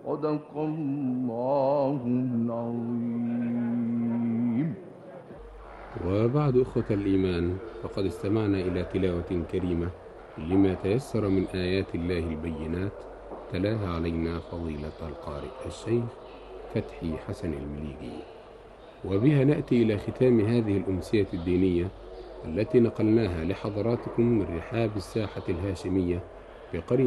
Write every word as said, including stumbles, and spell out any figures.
صدق الله العظيم. وبعد أخوة الإيمان، فقد استمعنا إلى تلاوة كريمة لما تيسر من آيات الله البينات، تلاها علينا فضيلة القارئ الشيخ فتحي حسن المليجي. وبها نأتي إلى ختام هذه الأمسية الدينية التي نقلناها لحضراتكم من رحاب الساحة الهاشمية بقرية